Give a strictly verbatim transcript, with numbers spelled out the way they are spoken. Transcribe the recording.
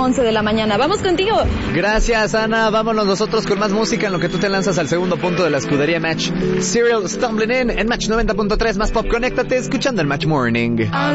once de la mañana. Vamos contigo. Gracias, Ana. Vámonos nosotros con más música en lo que tú te lanzas al segundo punto de la escudería Match. Serial Stumbling In en Match noventa punto tres, más pop. Conéctate escuchando el Match Morning.